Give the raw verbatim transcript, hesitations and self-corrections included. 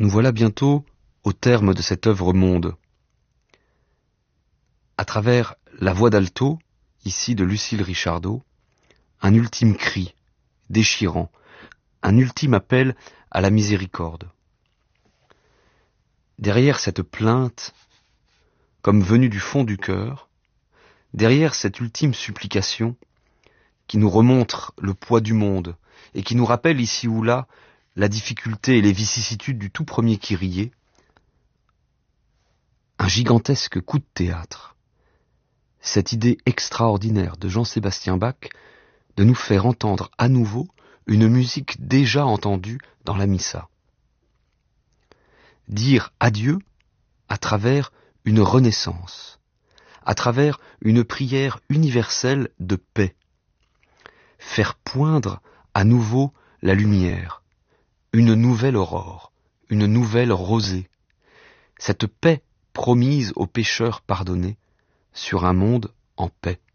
Nous voilà bientôt au terme de cette œuvre monde. À travers la voix d'alto, ici de Lucille Richardot, un ultime cri, déchirant, un ultime appel à la miséricorde. Derrière cette plainte, comme venue du fond du cœur, derrière cette ultime supplication, qui nous remontre le poids du monde et qui nous rappelle ici ou là la difficulté et les vicissitudes du tout premier Kyrie, un gigantesque coup de théâtre. Cette idée extraordinaire de Jean-Sébastien Bach de nous faire entendre à nouveau une musique déjà entendue dans la Missa. Dire adieu à travers une renaissance, à travers une prière universelle de paix. Faire poindre à nouveau la lumière, une nouvelle aurore, une nouvelle rosée. Cette paix promise aux pécheurs pardonnés sur un monde en paix.